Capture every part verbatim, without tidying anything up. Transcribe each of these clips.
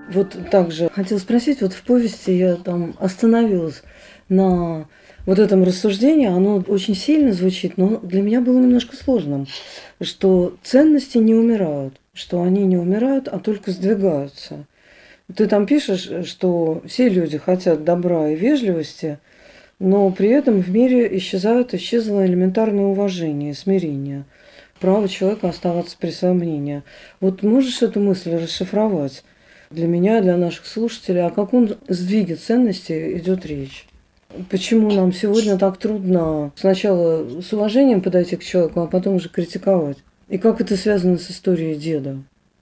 Вот также хотела спросить, вот в повести я там остановилась на вот этом рассуждении, оно очень сильно звучит, но для меня было немножко сложным, что ценности не умирают, что они не умирают, а только сдвигаются. Ты там пишешь, что все люди хотят добра и вежливости, но при этом в мире исчезают, исчезло элементарное уважение и смирение, право человека оставаться при своем мнении. Вот можешь эту мысль расшифровать для меня, для наших слушателей, о каком сдвиге ценностей идет речь? Почему нам сегодня так трудно сначала с уважением подойти к человеку, а потом уже критиковать? И как это связано с историей деда?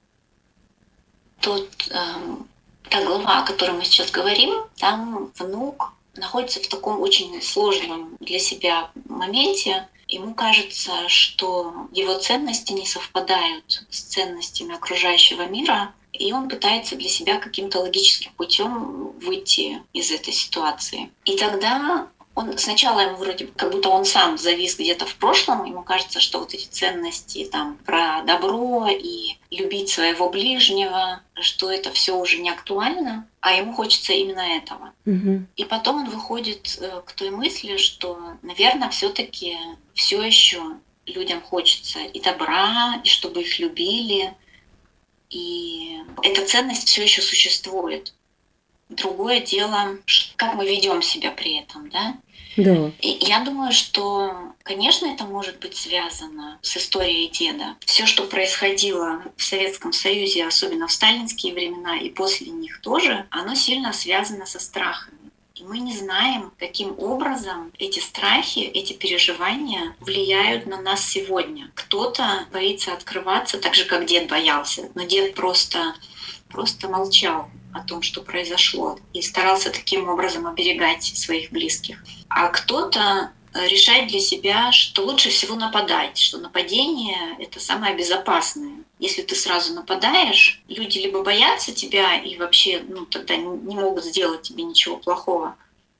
Тот, эм, та глава, о которой мы сейчас говорим, там внук находится в таком очень сложном для себя моменте. Ему кажется, что его ценности не совпадают с ценностями окружающего мира, и он пытается для себя каким-то логическим путем выйти из этой ситуации. И тогда он сначала ему вроде как будто он сам завис где-то в прошлом, ему кажется, что вот эти ценности там про добро и любить своего ближнего, что это все уже не актуально, а ему хочется именно этого. Угу. И потом он выходит к той мысли, что, наверное, все-таки все еще людям хочется и добра, и чтобы их любили, и эта ценность все еще существует. Другое дело, как мы ведем себя при этом, да? Да. И я думаю, что, конечно, это может быть связано с историей деда. Все, что происходило в Советском Союзе, особенно в сталинские времена и после них тоже, оно сильно связано со страхами. И мы не знаем, каким образом эти страхи, эти переживания влияют на нас сегодня. Кто-то боится открываться, так же, как дед боялся, но дед просто, просто молчал о том, что произошло, и старался таким образом оберегать своих близких. А кто-то решает для себя, что лучше всего нападать, что нападение — это самое безопасное. Если ты сразу нападаешь, люди либо боятся тебя и вообще ну, тогда не могут сделать тебе ничего плохого,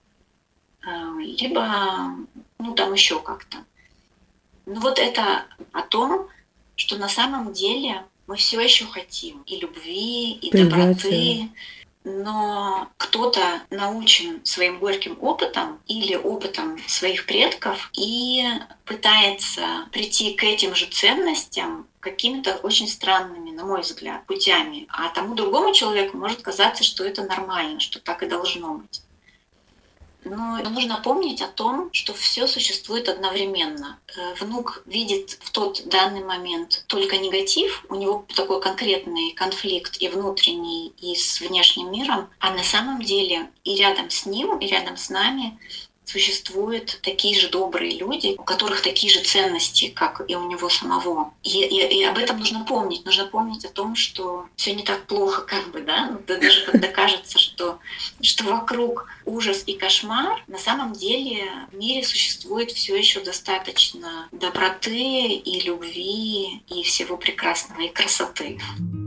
либо ну, там еще как-то. Ну вот это о том, что на самом деле мы все еще хотим и любви, и доброты, но кто-то научен своим горьким опытом или опытом своих предков и пытается прийти к этим же ценностям какими-то очень странными, на мой взгляд, путями. А тому другому человеку может казаться, что это нормально, что так и должно быть. Но нужно помнить о том, что все существует одновременно. Внук видит в тот данный момент только негатив, у него такой конкретный конфликт и внутренний, и с внешним миром, а на самом деле и рядом с ним, и рядом с нами существуют такие же добрые люди, у которых такие же ценности, как и у него самого. И, и, и об этом нужно помнить. Нужно помнить о том, что все не так плохо, как бы, да. Ну, даже когда кажется, что, что вокруг ужас и кошмар, на самом деле в мире существует все еще достаточно доброты и любви и всего прекрасного, и красоты.